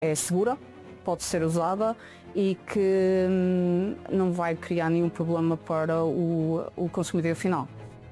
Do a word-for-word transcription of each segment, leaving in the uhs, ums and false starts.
é segura, pode ser usada e que hum, não vai criar nenhum problema para o, o consumidor final.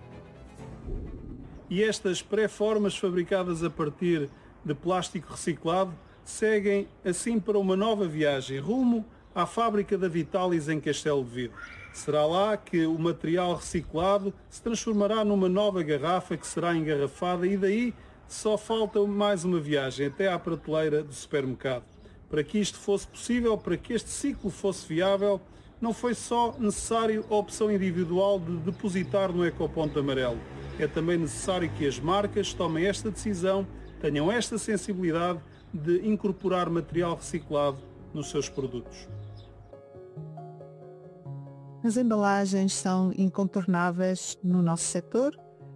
E estas pré-formas fabricadas a partir de plástico reciclado seguem assim para uma nova viagem rumo à fábrica da Vitalis em Castelo de Vido. Será lá que o material reciclado se transformará numa nova garrafa que será engarrafada e daí só falta mais uma viagem até à prateleira do supermercado. Para que isto fosse possível, para que este ciclo fosse viável, não foi só necessário a opção individual de depositar no ecoponto amarelo. É também necessário que as marcas tomem esta decisão, tenham esta sensibilidade de incorporar material reciclado nos seus produtos. As embalagens são incontornáveis no nosso setor,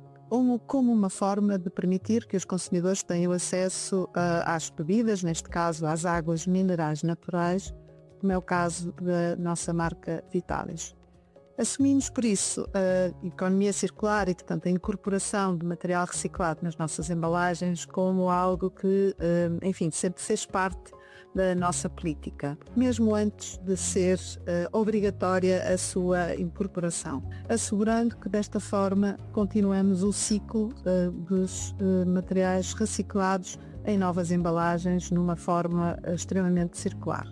como uma forma de permitir que os consumidores tenham acesso a, às bebidas, neste caso às águas minerais naturais, como é o caso da nossa marca Vitalis. Assumimos por isso a economia circular e, portanto, a incorporação de material reciclado nas nossas embalagens como algo que, enfim, sempre fez parte da nossa política, mesmo antes de ser uh, obrigatória a sua incorporação, assegurando que desta forma continuamos o ciclo uh, dos uh, materiais reciclados em novas embalagens numa forma uh, extremamente circular.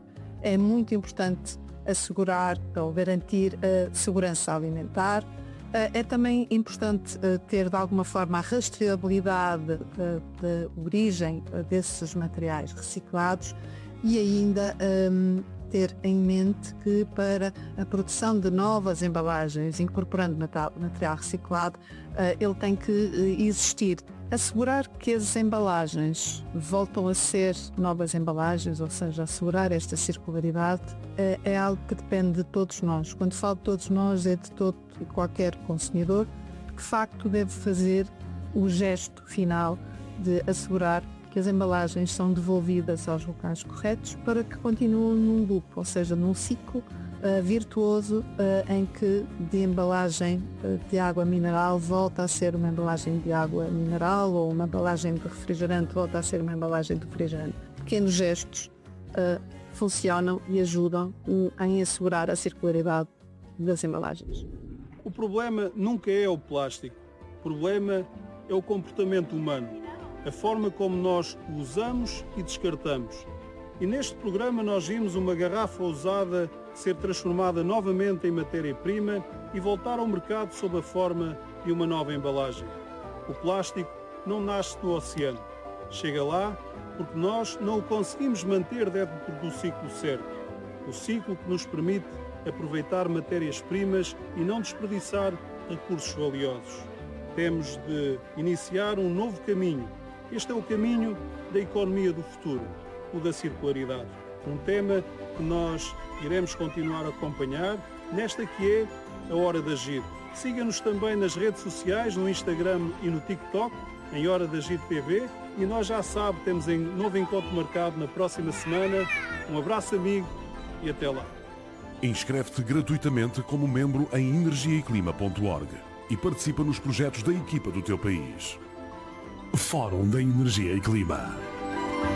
É muito importante assegurar ou garantir a segurança alimentar. É também importante ter de alguma forma a rastreabilidade da origem desses materiais reciclados e ainda um, ter em mente que para a produção de novas embalagens incorporando material reciclado, ele tem que existir. Assegurar que as embalagens voltam a ser novas embalagens, ou seja, assegurar esta circularidade, é, é algo que depende de todos nós. Quando falo de todos nós, é de todo e qualquer consumidor que de facto deve fazer o gesto final de assegurar que as embalagens são devolvidas aos locais corretos para que continuem num loop, ou seja, num ciclo uh, virtuoso uh, em que de embalagem uh, de água mineral volta a ser uma embalagem de água mineral ou uma embalagem de refrigerante volta a ser uma embalagem de refrigerante. Pequenos gestos uh, funcionam e ajudam um, em assegurar a circularidade das embalagens. O problema nunca é o plástico, o problema é o comportamento humano. A forma como nós o usamos e descartamos. E neste programa nós vimos uma garrafa usada ser transformada novamente em matéria-prima e voltar ao mercado sob a forma de uma nova embalagem. O plástico não nasce no oceano. Chega lá porque nós não o conseguimos manter dentro do ciclo certo. O ciclo que nos permite aproveitar matérias-primas e não desperdiçar recursos valiosos. Temos de iniciar um novo caminho. Este é o caminho da economia do futuro, o da circularidade. Um tema que nós iremos continuar a acompanhar nesta que é a Hora de Agir. Siga-nos também nas redes sociais, no Instagram e no TikTok, em Hora de Agir T V. E nós já sabe, temos um novo encontro marcado na próxima semana. Um abraço amigo e até lá. Inscreve-te gratuitamente como membro em energia e clima ponto org e participa nos projetos da equipa do teu país. Fórum da Energia e Clima.